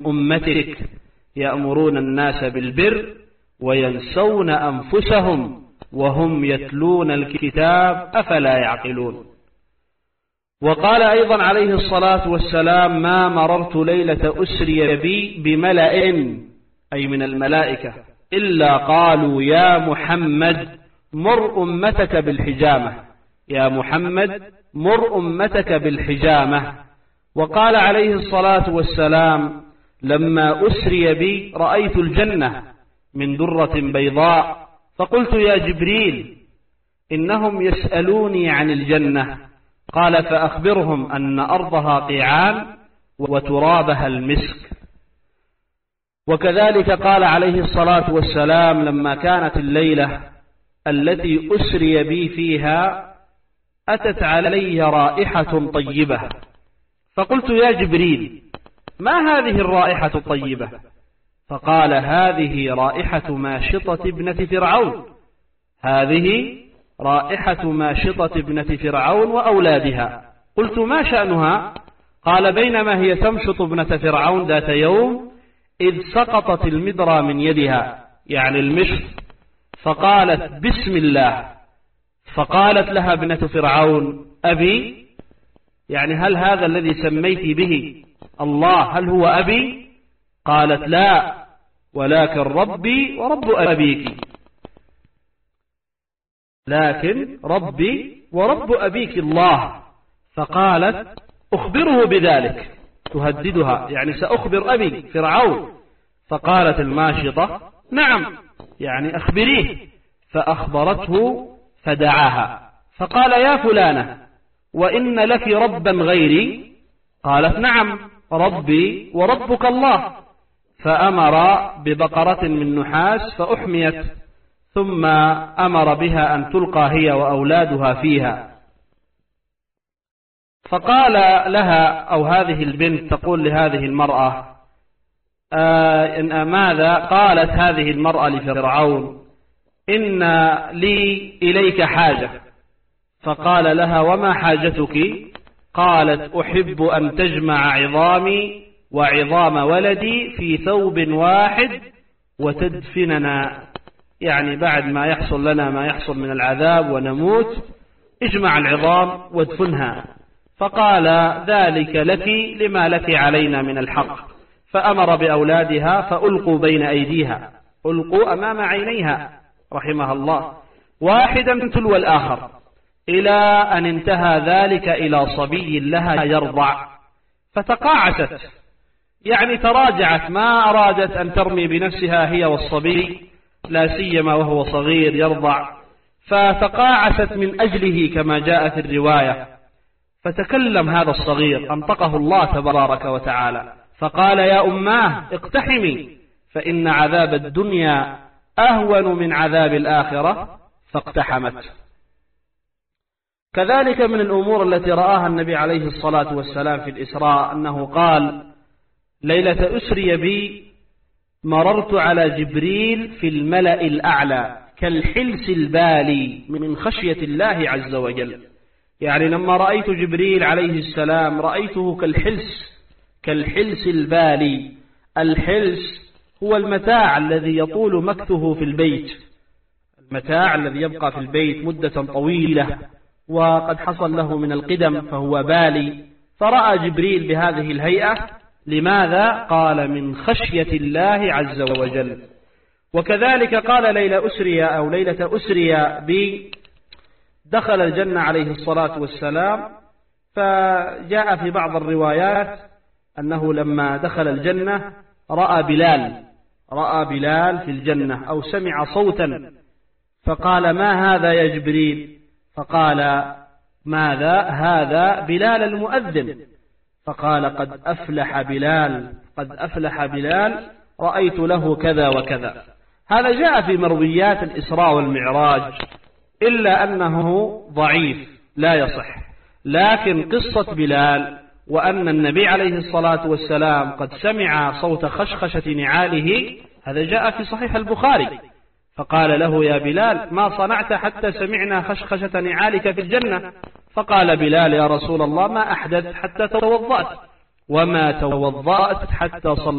أمتك يأمرون الناس بالبر وينسون أنفسهم وهم يتلون الكتاب أفلا يعقلون. وقال أيضا عليه الصلاة والسلام: ما مررت ليلة أسري بي بملأ أي من الملائكة إلا قالوا يا محمد مر أمتك بالحجامة، يا محمد مر أمتك بالحجامة. وقال عليه الصلاة والسلام: لما أسري بي رأيت الجنة من درة بيضاء، فقلت يا جبريل إنهم يسألوني عن الجنة، قال فأخبرهم أن أرضها قيعان وترابها المسك. وكذلك قال عليه الصلاة والسلام: لما كانت الليلة التي أسري بي فيها أتت علي رائحة طيبة، فقلت يا جبريل ما هذه الرائحة الطيبة؟ فقال هذه رائحة ماشطة ابنة فرعون، هذه رائحة ماشطة ابنة فرعون وأولادها. قلت ما شأنها؟ قال بينما هي تمشط ابنة فرعون ذات يوم إذ سقطت المدرى من يدها، يعني المشط، فقالت بسم الله، فقالت لها ابنة فرعون أبي، يعني هل هذا الذي سميت به الله هل هو أبي؟ قالت لا، ولكن ربي ورب أبيك، لكن ربي ورب أبيك الله. فقالت أخبره بذلك، تهددها يعني سأخبر أبي فرعون. فقالت الماشطة نعم، يعني أخبريه. فأخبرته فدعاها فقال يا فلانة وإن لك ربا غيري؟ قالت نعم، ربي وربك الله. فأمر ببقرة من نحاس فأحميت، ثم أمر بها أن تلقى هي وأولادها فيها. فقال لها أو هذه البنت تقول لهذه المرأة ماذا؟ قالت هذه المرأة لفرعون إن لي إليك حاجة. فقال لها وما حاجتك؟ قالت أحب أن تجمع عظامي وعظام ولدي في ثوب واحد وتدفننا، يعني بعد ما يحصل لنا ما يحصل من العذاب ونموت اجمع العظام وادفنها. فقال ذلك لك لما لك علينا من الحق. فأمر بأولادها فألقوا بين أيديها، ألقوا أمام عينيها رحمها الله، واحدا تلو الآخر، إلى أن انتهى ذلك إلى صبي لها يرضع. فتقاعست، يعني تراجعت، ما أرادت أن ترمي بنفسها هي والصبي، لا سيما وهو صغير يرضع، فتقاعست من أجله كما جاء في الرواية. فتكلم هذا الصغير، أنطقه الله تبارك وتعالى، فقال يا أماه اقتحمي فإن عذاب الدنيا أهون من عذاب الآخرة، فاقتحمت. كذلك من الأمور التي رآها النبي عليه الصلاة والسلام في الإسراء أنه قال ليلة أسري بي مررت على جبريل في الملأ الأعلى كالحلس البالي من خشية الله عز وجل، يعني لما رأيت جبريل عليه السلام رأيته كالحلس البالي. الحلس هو المتاع الذي يطول مكثه في البيت، المتاع الذي يبقى في البيت مدة طويلة وقد حصل له من القدم فهو بالي. فرأى جبريل بهذه الهيئة، لماذا؟ قال من خشية الله عز وجل. وكذلك قال ليلة أسري بي دخل الجنة عليه الصلاة والسلام، فجاء في بعض الروايات أنه لما دخل الجنة رأى بلال في الجنة أو سمع صوتا، فقال ما هذا يا جبريل؟ فقال ماذا؟ هذا بلال المؤذن. فقال قد أفلح بلال رأيت له كذا وكذا. هذا جاء في مرويات الإسراء والمعراج، إلا أنه ضعيف لا يصح. لكن قصة بلال وأن النبي عليه الصلاة والسلام قد سمع صوت خشخشة نعاله، هذا جاء في صحيح البخاري. فقال له يا بلال ما صنعت حتى سمعنا خشخشة نعالك في الجنة؟ فقال بلال يا رسول الله ما أحدث حتى توضأت، وما توضأت حتى صلى